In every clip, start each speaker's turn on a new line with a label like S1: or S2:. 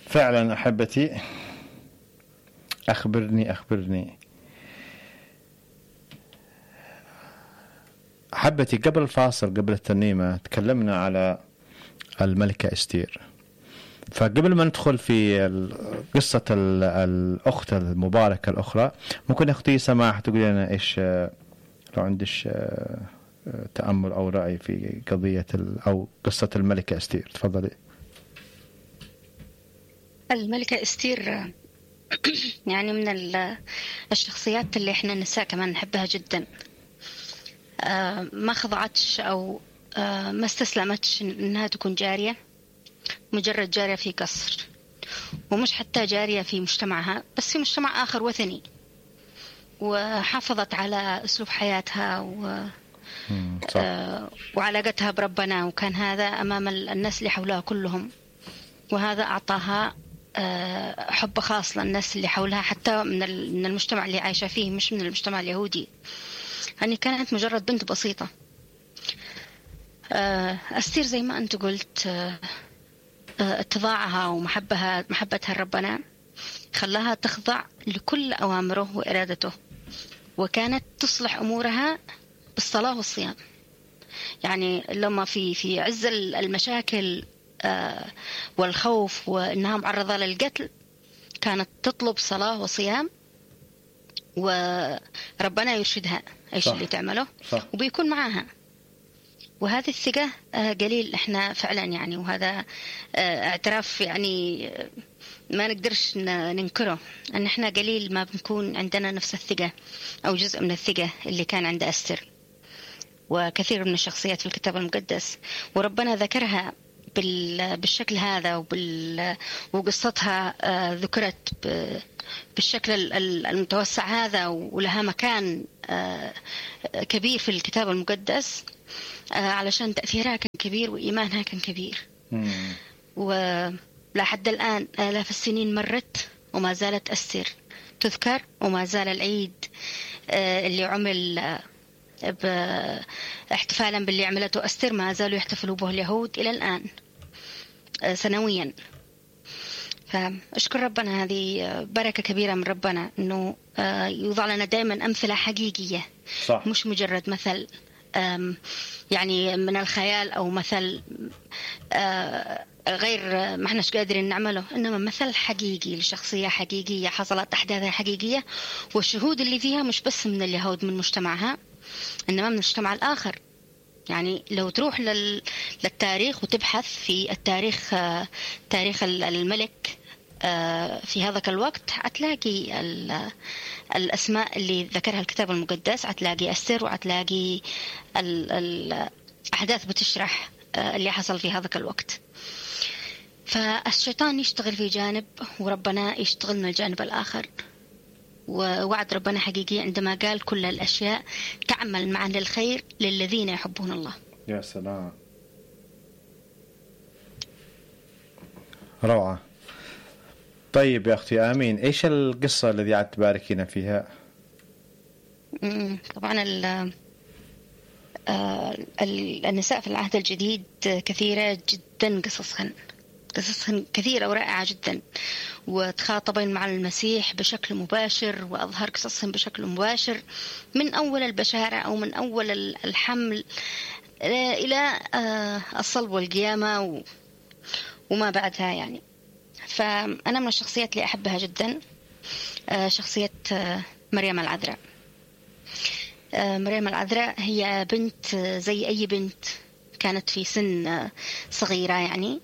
S1: فعلا أحبتي، أخبرني أحبتي. قبل الفاصل، قبل الترنيمة، تكلمنا على الملكة استير. فقبل ما ندخل في قصة الأخت المباركة الأخرى، ممكن أختي سماح تقولي لنا إيش لو عندش تأمل أو رأي في قضية أو قصة الملكة استير؟ تفضلي.
S2: الملكة استير يعني من الشخصيات اللي احنا النساء كمان نحبها جدا. ما خضعتش أو ما استسلمتش إنها تكون جارية، مجرد جارية في قصر، ومش حتى جارية في مجتمعها، بس في مجتمع آخر وثني، وحافظت على أسلوب حياتها وعلاقتها بربنا، وكان هذا أمام الناس اللي حولها كلهم، وهذا أعطاها حب خاص للناس اللي حولها، حتى من المجتمع اللي عايشة فيه، مش من المجتمع اليهودي. يعني كانت مجرد بنت بسيطة. أستير زي ما أنت قلت، اتضاعها ومحبتها لربنا خلاها تخضع لكل أوامره وإرادته، وكانت تصلح أمورها بالصلاة والصيام. يعني لما في عز المشاكل والخوف وإنها معرضة للقتل، كانت تطلب صلاة وصيام، وربنا يرشدها ايش اللي تعمله، وبيكون معاها. وهذه الثقة قليل احنا فعلا يعني، وهذا اعتراف يعني ما نقدرش ننكره، ان احنا قليل ما بنكون عندنا نفس الثقة او جزء من الثقة اللي كان عند أستر وكثير من الشخصيات في الكتاب المقدس. وربنا ذكرها بالشكل هذا، وقصتها ذكرت بالشكل المتوسع هذا، ولها مكان كبير في الكتاب المقدس، علشان تأثيرها كان كبير وإيمانها كان كبير. ولحد الآن آلاف السنين مرت وما زالت أستر تذكر، وما زال العيد اللي عمل احتفالا باللي عملته أستر ما زالوا يحتفلوا به اليهود إلى الآن سنويا. فأشكر ربنا، هذه بركة كبيرة من ربنا إنه يوضع لنا دائما أمثلة حقيقية،
S1: صح.
S2: مش مجرد مثل يعني من الخيال أو مثل غير ما احناش قادرين نعمله، إنما مثل حقيقي لشخصية حقيقية حصلت أحداثها حقيقية، والشهود اللي فيها مش بس من اليهود من مجتمعها، إنما من المجتمع الآخر. يعني لو تروح للتاريخ وتبحث في التاريخ، تاريخ الملك في هذاك الوقت، هتلاقي الأسماء اللي ذكرها الكتاب المقدس، هتلاقي أستر، وهتلاقي الأحداث بتشرح اللي حصل في هذاك الوقت. فالشيطان يشتغل في جانب، وربنا يشتغل من الجانب الآخر. ووعد ربنا حقيقي عندما قال كل الأشياء تعمل معا للخير للذين يحبون الله.
S1: يا سلام، روعة. طيب يا أختي آمين، إيش القصة الذي عاد تباركينا فيها؟
S2: طبعا النساء في العهد الجديد كثيرة جدا، قصصهن كثيرة ورائعة جدا، وتخاطبين مع المسيح بشكل مباشر، وأظهر قصصهم بشكل مباشر من أول البشارة أو من أول الحمل إلى الصلب والقيامة وما بعدها يعني. فأنا من الشخصيات اللي أحبها جدا شخصية مريم العذراء. مريم العذراء هي بنت زي أي بنت، كانت في سن صغيرة يعني.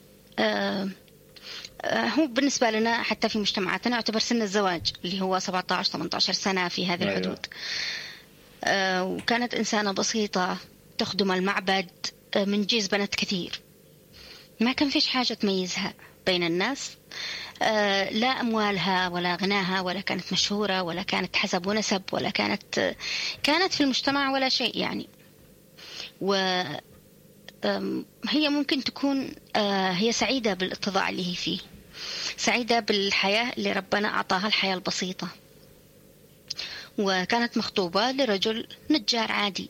S2: هو بالنسبة لنا حتى في مجتمعاتنا يعتبر سن الزواج اللي هو 17-18 سنة في هذه الحدود. وكانت إنسانة بسيطة تخدم المعبد من جيز بنات كثير، ما كان فيش حاجة تميزها بين الناس، لا أموالها ولا غناها، ولا كانت مشهورة، ولا كانت حسب ونسب، ولا كانت في المجتمع ولا شيء يعني. وهي ممكن تكون هي سعيدة بالاتضاع اللي هي فيه، سعيدة بالحياة اللي ربنا أعطاها، الحياة البسيطة. وكانت مخطوبة لرجل نجار عادي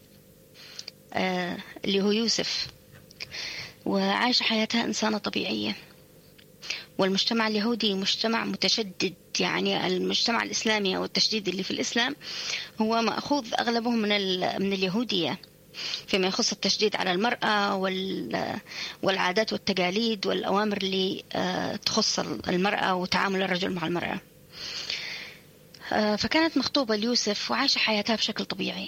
S2: اللي هو يوسف، وعايشة حياتها إنسانة طبيعية. والمجتمع اليهودي مجتمع متشدد، يعني المجتمع الإسلامي أو التشديد اللي في الإسلام هو مأخوذ أغلبه من اليهودية فيما يخص التشديد على المرأة والعادات والتقاليد والأوامر اللي تخص المرأة وتعامل الرجل مع المرأة. فكانت مخطوبة ليوسف وعايشة حياتها بشكل طبيعي.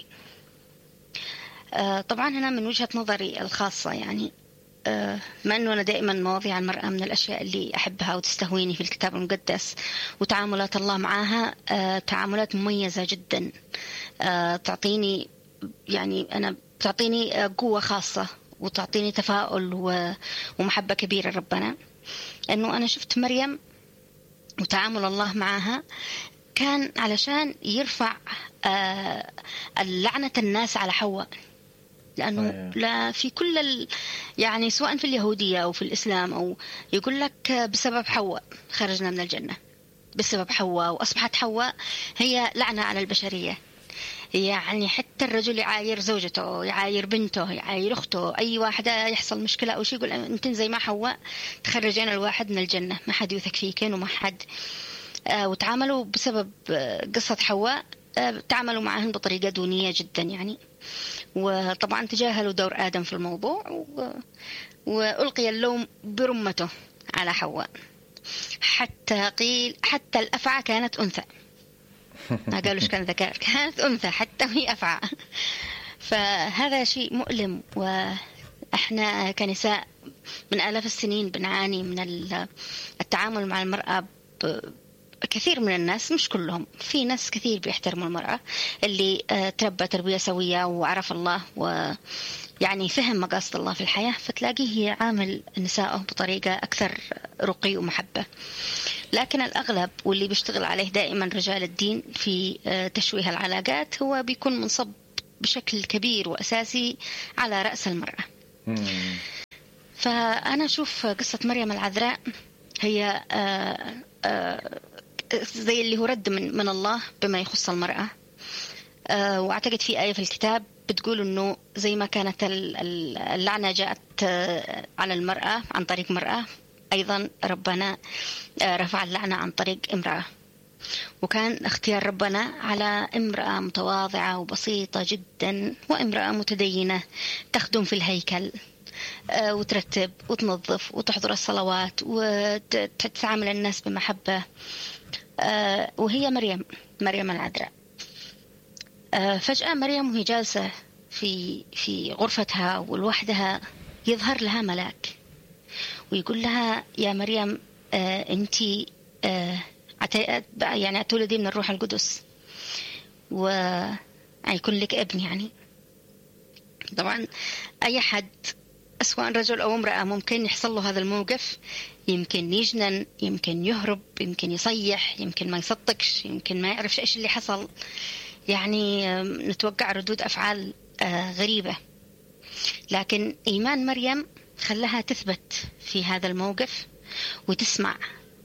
S2: طبعا هنا من وجهة نظري الخاصة، يعني ما أنه أنا دائما مواضيع المرأة من الأشياء اللي أحبها وتستهويني في الكتاب المقدس، وتعاملات الله معها تعاملات مميزة جدا، تعطيني يعني أنا تعطيني قوة خاصة وتعطيني تفاؤل ومحبة كبيرة ربنا. أنه أنا شفت مريم وتعامل الله معها كان علشان يرفع لعنة الناس على حواء، لأنه لا في كل يعني سواء في اليهودية أو في الإسلام أو يقول لك بسبب حواء خرجنا من الجنة، بسبب حواء وأصبحت حواء هي لعنة على البشرية. يعني حتى الرجل يعاير زوجته، يعاير بنته، يعاير أخته، أي واحدة يحصل مشكلة أو شيء يقول أنت زي ما حواء تخرجين الواحد من الجنة، ما حد يوثق فيكين وما حد. وتعاملوا بسبب قصة حواء تعاملوا معهن بطريقة دونية جدا يعني، وطبعا تجاهلوا دور آدم في الموضوع وألقي اللوم برمته على حواء، حتى قيل حتى الأفعى كانت أنثى، ما قالوش كان ذكر، كانت أنثى حتى هي أفعى. فهذا شيء مؤلم، وإحنا كنساء من آلاف السنين بنعاني من التعامل مع المرأة. كثير من الناس، مش كلهم، في ناس كثير بيحترموا المرأة اللي تربى تربية سوية وعرف الله ويعني فهم مقاصد الله في الحياة، فتلاقيه يعامل نساءه بطريقة أكثر رقي ومحبة. لكن الأغلب واللي بيشتغل عليه دائما رجال الدين في تشويه العلاقات هو بيكون منصب بشكل كبير وأساسي على رأس المرأة. فأنا أشوف قصة مريم العذراء هي زي اللي هو رد من الله بما يخص المرأة. وأعتقد في آية في الكتاب بتقول أنه زي ما كانت اللعنة جاءت على المرأة عن طريق مرأة، أيضا ربنا رفع اللعنة عن طريق امرأة، وكان اختيار ربنا على امرأة متواضعة وبسيطة جدا، وامرأة متدينة تخدم في الهيكل وترتب وتنظف وتحضر الصلوات وتتعامل الناس بمحبة، وهي مريم العذراء. فجأة مريم وهي جالسة في غرفتها ولوحدها يظهر لها ملاك ويقول لها يا مريم أنتي يعني تولدي من الروح القدس ويكون لك ابن. يعني طبعا أي حد سواء رجل أو امرأة ممكن يحصل له هذا الموقف، يمكن يجنن، يمكن يهرب، يمكن يصيح، يمكن ما يصدقش، يمكن ما يعرفش إيش اللي حصل، يعني نتوقع ردود أفعال غريبة. لكن إيمان مريم خلاها تثبت في هذا الموقف وتسمع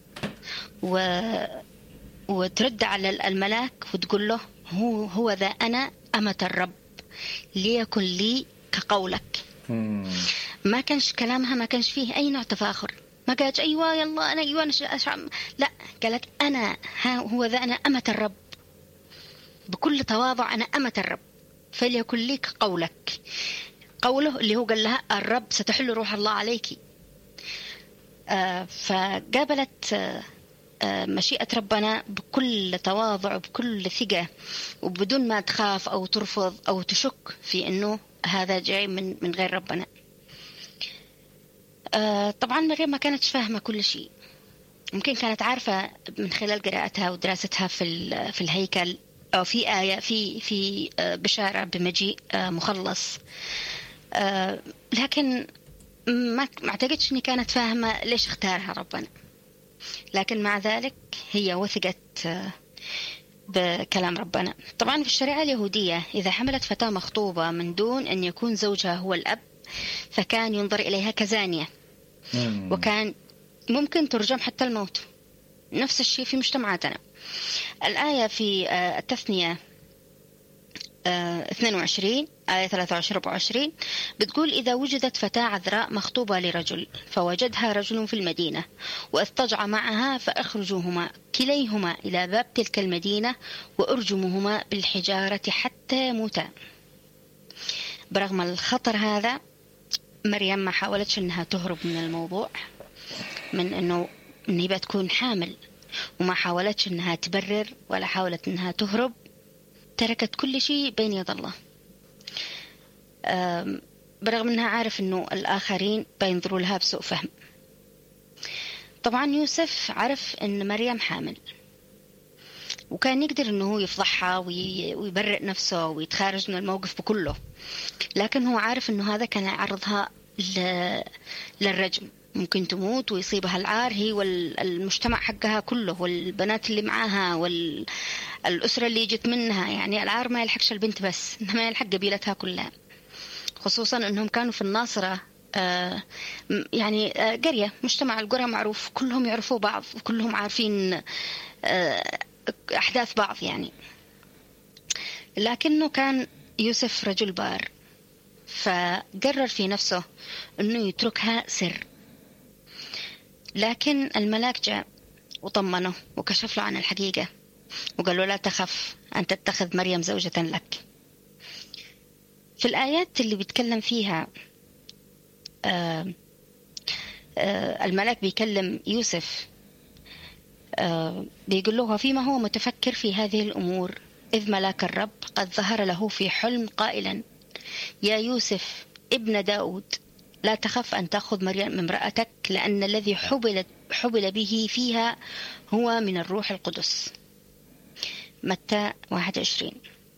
S2: وترد على الملاك وتقول له هو ذا أنا أمة الرب ليكن لي كقولك. ما كانش كلامها ما كانش فيه أي نوع تفاخر، ما قالت أيوة يلا أنا أيوة لا، قالت أنا هو ذا أنا أمة الرب بكل تواضع، أنا أمة الرب فليكن لي كقولك. قوله اللي هو قال لها الرب ستحل روح الله عليك. فقابلت مشيئة ربنا بكل تواضع وبكل ثقة وبدون ما تخاف أو ترفض أو تشك في أنه هذا جاي من غير ربنا. طبعا مريم ما كانت فاهمة كل شيء، ممكن كانت عارفة من خلال قراءتها ودراستها في الهيكل أو في آية في بشارة بمجيء مخلص، لكن ما اعتقدش إني كانت فاهمة ليش اختارها ربنا. لكن مع ذلك هي وثقت بكلام ربنا. طبعا في الشريعة اليهودية إذا حملت فتاة مخطوبة من دون أن يكون زوجها هو الأب فكان ينظر إليها كزانية، وكان ممكن ترجم حتى الموت. نفس الشيء في مجتمعاتنا. الآية في التثنية 22 آية 23-24 بتقول: إذا وجدت فتاة عذراء مخطوبة لرجل فوجدها رجل في المدينة واضطجع معها فأخرجوهما كليهما إلى باب تلك المدينة وأرجموهما بالحجارة حتى يموتا. برغم الخطر هذا مريم ما حاولتش أنها تهرب من الموضوع، من أنه هي بتكون حامل، وما حاولتش أنها تبرر ولا حاولت أنها تهرب. تركت كل شيء بين يد الله، برغم أنها عارف أنه الآخرين بينظروا لها بسوء فهم. طبعا يوسف عرف أن مريم حامل، وكان يقدر أنه يفضحها ويبرئ نفسه ويتخارج من الموقف بكله، لكن هو عارف أنه هذا كان يعرضها للرجم، ممكن تموت ويصيبها العار هي والمجتمع حقها كله والبنات اللي معاها والأسرة اللي جت منها. يعني العار ما يلحقش البنت بس، ما يلحق قبيلتها كلها، خصوصا أنهم كانوا في الناصرة يعني قرية، مجتمع القرى معروف، كلهم يعرفوا بعض وكلهم عارفين أحداث بعض يعني. لكنه كان يوسف رجل بار، فقرر في نفسه أنه يتركها سر. لكن الملاك جاء وطمنه وكشف له عن الحقيقة وقال له: لا تخف أن تتخذ مريم زوجة لك. في الآيات اللي بيتكلم فيها الملاك بيكلم يوسف، بيقول له: فيما هو متفكر في هذه الأمور إذ ملاك الرب قد ظهر له في حلم قائلا: يا يوسف ابن داود لا تخف أن تأخذ مريم امرأتك، لأن الذي حبل به فيها هو من الروح القدس. متى 21.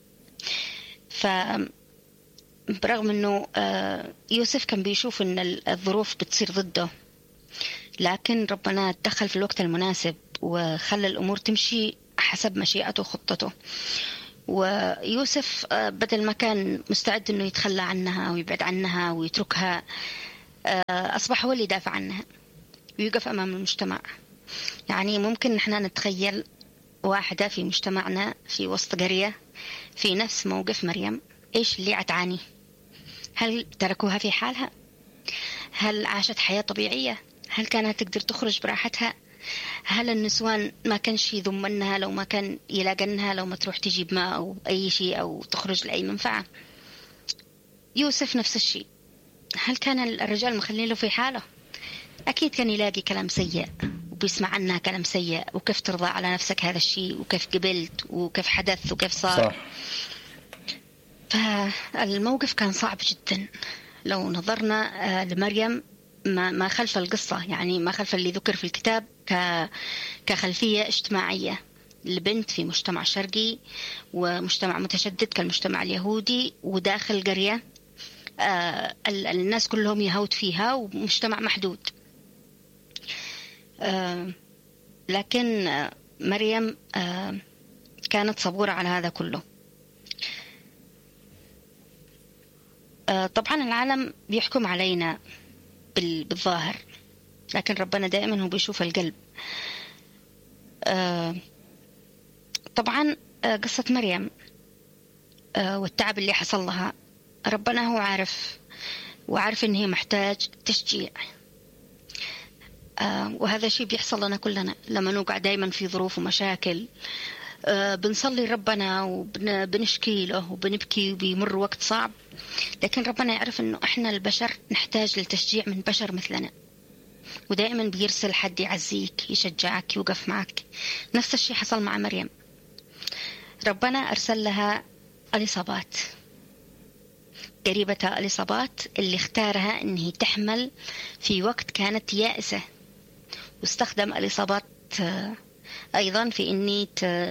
S2: برغم أنه يوسف كان بيشوف أن الظروف بتصير ضده، لكن ربنا دخل في الوقت المناسب وخلى الأمور تمشي حسب مشيئته وخطته. ويوسف بدل ما كان مستعد أنه يتخلى عنها ويبعد عنها ويتركها، أصبح هو اللي يدافع عنها ويقف أمام المجتمع. يعني ممكن نحن نتخيل واحدة في مجتمعنا في وسط قرية في نفس موقف مريم، إيش اللي عتعاني؟ هل تركوها في حالها؟ هل عاشت حياة طبيعية؟ هل كانت تقدر تخرج براحتها؟ هل النسوان ما كانش يضمنها لو ما كان يلاقنها، لو ما تروح تجيب ماء أو أي شيء أو تخرج لأي منفعة؟ يوسف نفس الشيء. هل كان الرجال مخلين له في حاله؟ أكيد كان يلاقي كلام سيء وبيسمع عنها كلام سيء، وكيف ترضى على نفسك هذا الشيء، وكيف قبلت، وكيف حدث، وكيف صار. صح. فالموقف كان صعب جدا. لو نظرنا لمريم ما خلف القصة، يعني ما خلف اللي ذكر في الكتاب كخلفية اجتماعية لبنت في مجتمع شرقي ومجتمع متشدد كالمجتمع اليهودي، وداخل قرية الناس كلهم يهود فيها، ومجتمع محدود. لكن مريم كانت صبورة على هذا كله. طبعا العالم بيحكم علينا بالظاهر، لكن ربنا دائما هو بيشوف القلب. طبعا قصة مريم والتعب اللي حصل لها، ربنا هو عارف، وعارف إن هي محتاج تشجيع. وهذا شيء بيحصل لنا كلنا لما نوقع دائما في ظروف ومشاكل. بنصلي ربنا وبنشكي له وبنبكي وبيمر وقت صعب، لكن ربنا يعرف إنه إحنا البشر نحتاج للتشجيع من بشر مثلنا، ودائما بيرسل حد يعزيك يشجعك يوقف معك. نفس الشيء حصل مع مريم. ربنا أرسل لها أليصابات، قريبتها أليصابات، اللي اختارها إنه تحمل في وقت كانت يائسة، واستخدم أليصابات أيضا في إني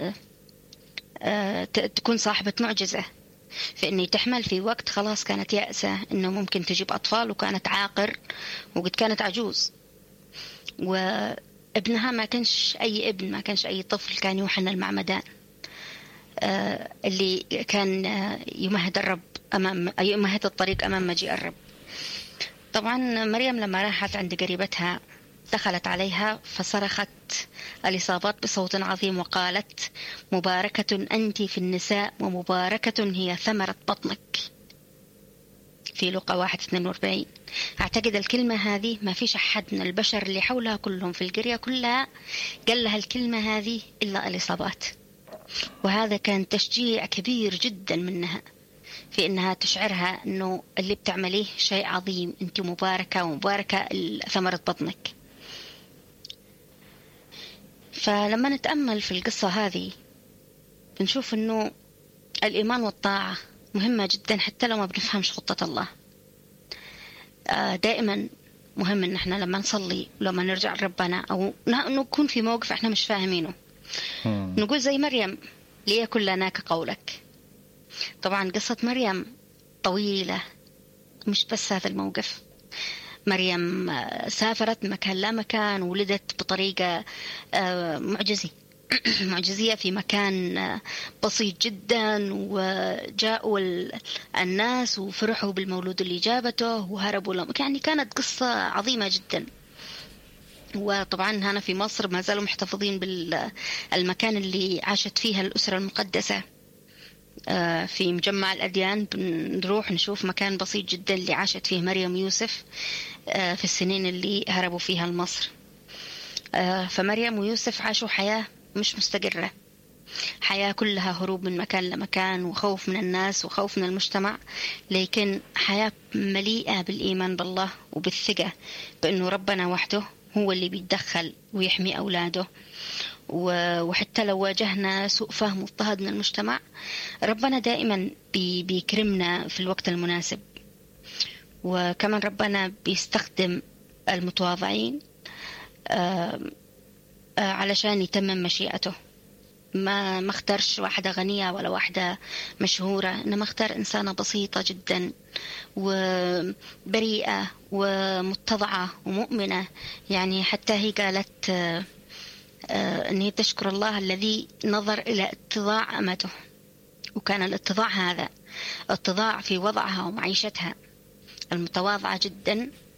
S2: تكون صاحبة معجزة، في إني تحمل في وقت خلاص كانت يائسة إنه ممكن تجيب أطفال، وكانت عاقر وقد كانت عجوز، وابنها ما كانش أي ابن، ما كانش أي طفل، كان يوحنا المعمدان اللي كان يمهد الطريق أمام مجيء الرب. طبعا مريم لما راحت عند قريبتها دخلت عليها فصرخت اليصابات بصوت عظيم وقالت: مباركة أنت في النساء ومباركة هي ثمرة بطنك، في لوقا 1:42. أعتقد الكلمة هذه ما فيش أحد من البشر اللي حولها كلهم في القرية كلها قال لها الكلمة هذه إلا اليصابات، وهذا كان تشجيع كبير جدا منها في إنها تشعرها إنه اللي بتعمليه شيء عظيم، أنت مباركة ومباركة ثمرة بطنك. فلما نتأمل في القصة هذه بنشوف إنه الإيمان والطاعة مهمة جدا حتى لو ما بنفهمش خطة الله. دائما مهم إن احنا لما نصلي ولما نرجع لربنا أو نكون في موقف احنا مش فاهمينه نقول زي مريم: ليكن لنا كقولك. طبعا قصة مريم طويلة، مش بس هذا الموقف. مريم سافرت مكان لا مكان، ولدت بطريقة معجزية في مكان بسيط جدا، وجاءوا الناس وفرحوا بالمولود اللي جابته وهربوا لهم. يعني كانت قصة عظيمة جدا. وطبعا هنا في مصر ما زالوا محتفظين بالمكان اللي عاشت فيها الأسرة المقدسة. في مجمع الأديان بنروح نشوف مكان بسيط جدا اللي عاشت فيه مريم يوسف في السنين اللي هربوا فيها لمصر. فمريم ويوسف عاشوا حياة مش مستقرة، حياة كلها هروب من مكان لمكان وخوف من الناس وخوف من المجتمع، لكن حياة مليئة بالإيمان بالله وبالثقة بأنه ربنا وحده هو اللي بيتدخل ويحمي أولاده. وحتى لو واجهنا سوء فهم واضطهاد من المجتمع، ربنا دائما بيكرمنا في الوقت المناسب. وكمان ربنا بيستخدم المتواضعين علشان يتمم مشيئته. ما اختارش واحدة غنية ولا واحدة مشهورة، إنما اختار إنسانة بسيطة جدا وبريئة ومتضعة ومؤمنة. يعني حتى هي قالت أن هي تشكر الله الذي نظر إلى اتضاع أمته، وكان الاتضاع هذا اتضاع في وضعها ومعيشتها المتواضعة جدا